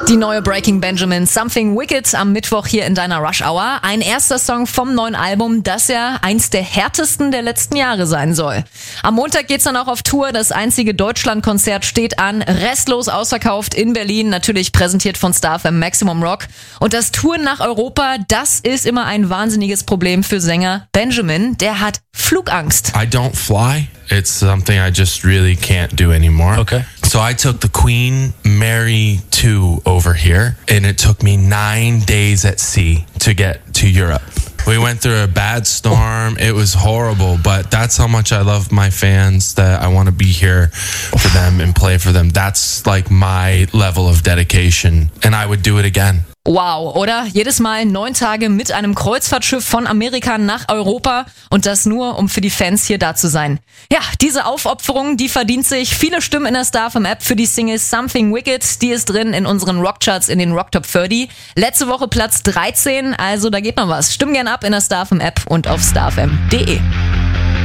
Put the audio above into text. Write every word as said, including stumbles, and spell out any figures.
Die neue Breaking Benjamin, Something Wicked, am Mittwoch hier in deiner Rush Hour. Ein erster Song vom neuen Album, das ja eins der härtesten der letzten Jahre sein soll. Am Montag geht's dann auch auf Tour. Das einzige Deutschlandkonzert steht an. Restlos ausverkauft in Berlin. Natürlich präsentiert von Star F M Maximum Rock. Und das Touren nach Europa, das ist immer ein wahnsinniges Problem für Sänger Benjamin. Der hat Flugangst. I don't fly. It's something I just really can't do anymore. Okay. So I took the Queen Mary two over here, and it took me nine days at sea to get to Europe. We went through a bad storm. It was horrible, but that's how much I love my fans, that I want to be here for them and play for them. That's like my level of dedication, and I would do it again. Wow, oder? Jedes Mal neun Tage mit einem Kreuzfahrtschiff von Amerika nach Europa und das nur, um für die Fans hier da zu sein. Ja, diese Aufopferung, die verdient sich. Viele Stimmen in der Star F M App für die Single Something Wicked. Die ist drin in unseren Rockcharts in den Rock Top dreißig. Letzte Woche Platz dreizehn, also da geht noch was. Stimm gern ab in der Star F M App und auf starfm punkt de.